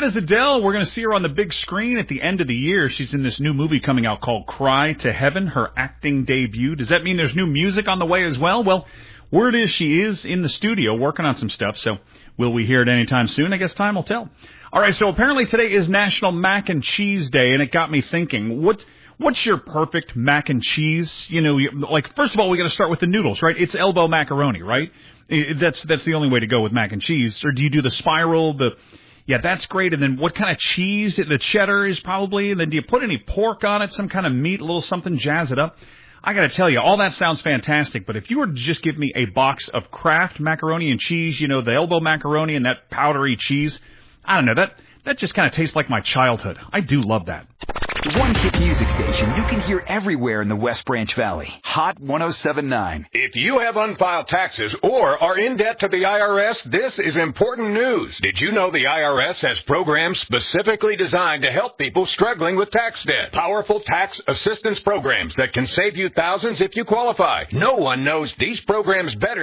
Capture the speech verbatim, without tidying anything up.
that is Adele. We're going to see her on the big screen at the end of the year. She's in this new movie coming out called Cry to Heaven, her acting debut. Does that mean there's new music on the way as well? Well, word is she is in the studio working on some stuff, so will we hear it anytime soon? I guess time will tell. All right, so apparently today is National Mac and Cheese Day, and it got me thinking, what, what's your perfect mac and cheese? You know, like, first of all, we got to start with the noodles, right? It's elbow macaroni, right? That's that's the only way to go with mac and cheese. Or do you do the spiral, the... Yeah, that's great. And then what kind of cheese? The cheddar is probably. And then do you put any pork on it, some kind of meat, a little something, jazz it up? I got to tell you, all that sounds fantastic. But if you were to just give me a box of Kraft macaroni and cheese, you know, the elbow macaroni and that powdery cheese, I don't know, that that just kind of tastes like my childhood. I do love that. The one hit music station you can hear everywhere in the West Branch Valley. Hot one oh seven point nine. If you have unfiled taxes or are in debt to the I R S, this is important news. Did you know the I R S has programs specifically designed to help people struggling with tax debt? Powerful tax assistance programs that can save you thousands if you qualify. No one knows these programs better